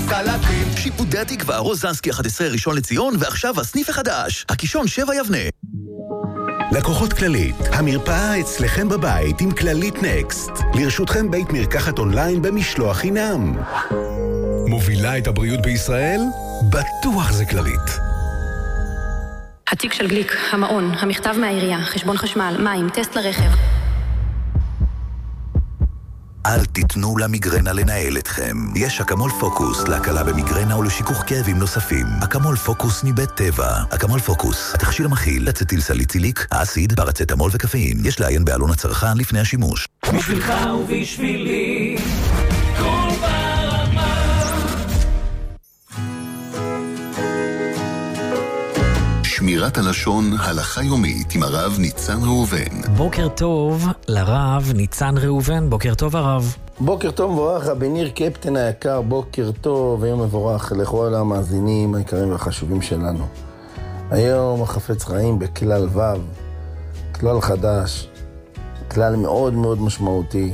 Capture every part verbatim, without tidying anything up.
צלפים. שיפודי התקווה, רוזנסקי אחת עשרה ראשון לציון, ועכשיו הסניף החדש, הקישון שבע יבנה. לקוחות כללית, המרפאה אצלכם בבית עם כללית נקסט. לרשותכם בית מרקחת אונליין במשלוח חינם. מובילה את הבריאות בישראל? בטוח זה כללית. התיק של גליק, המעון, המכתב מהעירייה, חשבון חשמל, מים, טסט לרכב. אל תיתנו למיגרנה לנהל אתכם. יש אקמול פוקוס להקלה במיגרנה ולשיכוך כאבים נוספים. אקמול פוקוס מבית טבע. אקמול פוקוס, התכשיר המכיל אצטיל סליציליק, אסיד, פרצטמול וקפאין. יש לעיין בעלון הצרכן לפני השימוש. בשבילך ובשבילי כל ברמה. שמירת הלשון, הלכה יומית עם הרב ניצן ראובן. בוקר טוב לרב ניצן ראובן, בוקר טוב הרב. בוקר טוב מבורך, רבי ניר קפטן היקר, בוקר טוב ויום מבורך לכל המאזינים היקרים והחשובים שלנו. היום החפץ חיים בכלל ו', כלל חדש, כלל מאוד מאוד משמעותי,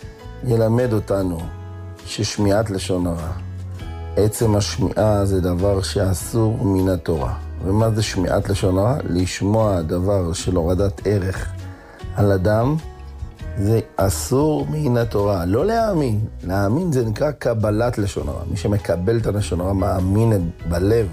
ילמד אותנו ששמיעת לשון הרע, עצם השמיעה זה דבר שאסור מן התורה. ומה זה שמיעת לשון הרע? לשמוע דבר של הורדת ערך על אדם, זה אסור מן התורה. לא להאמין. להאמין זה נקרא קבלת לשון הרע. מי שמקבל את הלשון הרע מאמין בלב,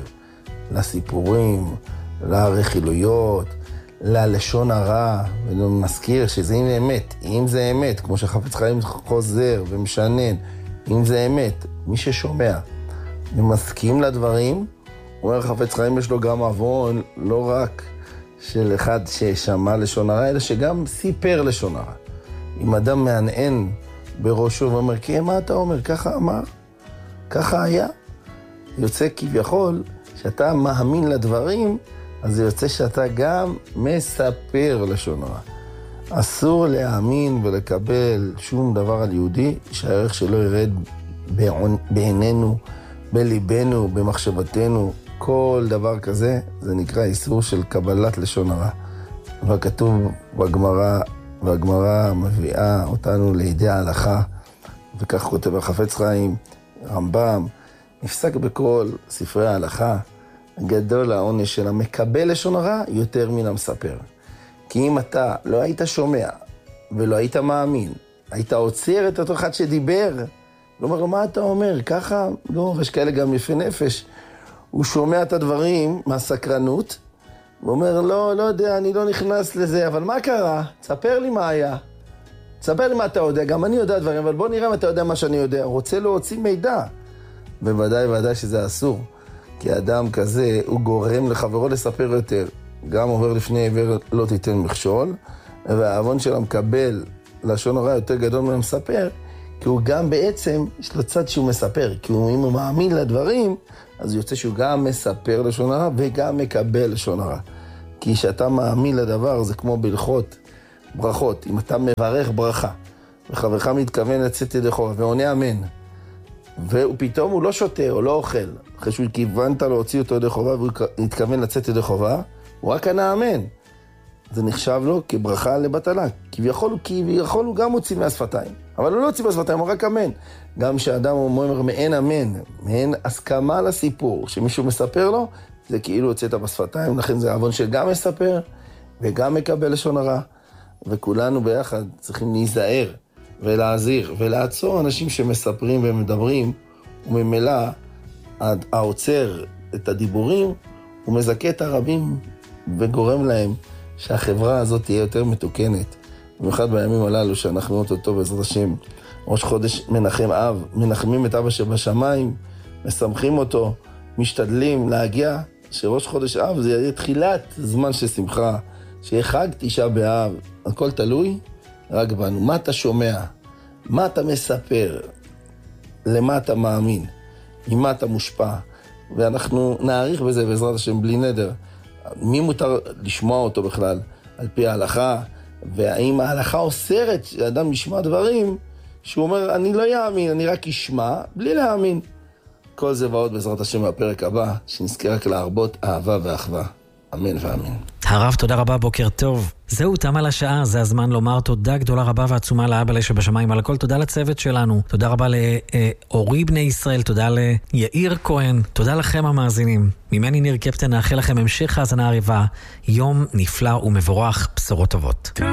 לסיפורים, לרכילויות, ללשון הרע, ומזכיר שזה אם זה אמת. אם זה אמת, כמו שחפץ חיים חוזר ומשנן, אם זה אמת, מי ששומע ומסכים לדברים, הוא אומר חפץ חיים יש לו גם עוון, לא רק של אחד ששמע לשון הרע, אלא שגם סיפר לשון הרע. אם אדם מענען בראשו ואומר, כן, מה אתה אומר? ככה אמר? ככה היה? יוצא כביכול, שאתה מאמין לדברים, אז זה יוצא שאתה גם מספר לשון הרע. אסור להאמין ולקבל שום דבר על יהודי, שהערך שלו ירד בעינינו, בליבנו, במחשבתנו, כל דבר כזה, זה נקרא איסור של קבלת לשון הרע. וכתוב בגמרא, והגמרא מביאה אותנו לידי ההלכה, וכך כותב החפץ חיים, רמב"ם, נפסק בכל ספרי ההלכה, גדול העונש של המקבל לשון הרע יותר מן המספר. כי אם אתה לא היית שומע ולא היית מאמין, היית עוצר את אותו אחד שדיבר, לא אומר, מה אתה אומר? ככה? לא, יש כאלה גם יפי נפש. הוא שומע את הדברים מהסקרנות, הוא אומר, לא, לא יודע, אני לא נכנס לזה, אבל מה קרה? תספר לי מה היה. תספר לי מה אתה יודע, גם אני יודע דברים, אבל בוא נראה אם אתה יודע מה שאני יודע. הוא רוצה להוציא מידע. בוודאי, ודאי שזה אסור. כי אדם כזה, הוא גורם לחברו לספר יותר. גם עובר לפני עבר לא תיתן מכשול, והעוון של המקבל לשון הרע יותר גדול מהמספר, כי הוא גם בעצם, יש לו צד שהוא מספר, כי הוא, אם הוא מאמין לדברים, אז יוצא שהוא גם מספר לשון הרע וגם מקבל לשון הרע. כי כשאתה מאמין לדבר, זה כמו בלכות, ברכות. אם אתה מברך ברכה, וחברך מתכוון לצאת ידי חובה, ועונה אמן, ופתאום הוא לא שותה או לא אוכל, אחרי שהוא כיוונת להוציא אותו ידי חובה, והוא מתכוון לצאת ידי חובה, הוא רק ענה אמן. זה נחשב לו כברכה לבטלה. כביכול, כביכול הוא גם מוציא מהשפתיים. אבל הוא לא הוציא מהשפתיים, הוא רק אמן. גם כשאדם אומר מעין אמן, מעין הסכמה לסיפור, שמישהו מספר לו, זה כאילו הוצאת בשפתיים, לכן זה עוון שגם מספר וגם מקבל לשון הרע. וכולנו ביחד צריכים להיזהר ולהזהיר ולעצור אנשים שמספרים ומדברים, וממילא העוצר את הדיבורים, הוא מזכה את הרבים וגורם להם שהחברה הזאת תהיה יותר מתוקנת. במיוחד בימים הללו שאנחנו רואים אותו בעזרת השם, ראש חודש מנחם אב, מנחמים את אבא שבשמיים, משמחים אותו, משתדלים להגיע, שראש חודש אב זה יהיה תחילת זמן של שמחה, שיהיה חג תשעה באב, הכל תלוי רק בנו. מה אתה שומע? מה אתה מספר? למה אתה מאמין? ממה אתה מושפע? ואנחנו נעריך בזה בעזרת השם בלי נדר. מי מותר לשמוע אותו בכלל? על פי ההלכה, והאם ההלכה אוסרת שאדם ישמע דברים שהוא אומר, אני לא יאמין, אני רק ישמע, בלי להאמין. כל זה ועוד בעזרת השם בפרק הבא, שנזכה רק להרבות אהבה ואחווה. אמן ואמן. הרב, תודה רבה, בוקר טוב. זהו, תם על השעה, זה הזמן לומר תודה גדולה רבה ועצומה לאבא שבשמיים על הכל. תודה לצוות שלנו, תודה רבה לאורי בני ישראל, תודה ליאיר כהן, תודה לכם המאזינים. ממני ניר קפטן, נאחל לכם המשך האזנה עריבה, יום נפלא ומבורך, בשורות טובות.